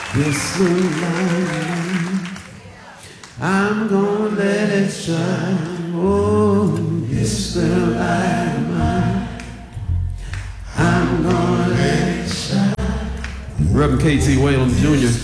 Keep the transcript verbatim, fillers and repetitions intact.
This moonlight, I'm gonna let it shine. Oh, this little light of mine, I'm gonna let it shine. Reverend K T Whalen Junior